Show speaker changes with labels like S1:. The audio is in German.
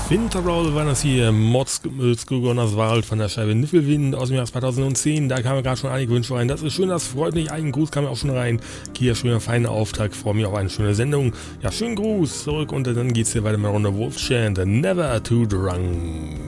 S1: Winterroll war das hier, Motzgegonners Wald von der Scheibe Niffelwind aus dem Jahr 2010. Da kamen gerade schon einige Wünsche rein. Das ist schön, das freut mich. Einen Gruß kam auch schon rein. Hier schöner, feiner Auftrag. Freue mich auf eine schöne Sendung. Ja, schönen Gruß zurück und dann geht's hier weiter mit der Runde Wolfschand. Never Too Drunk.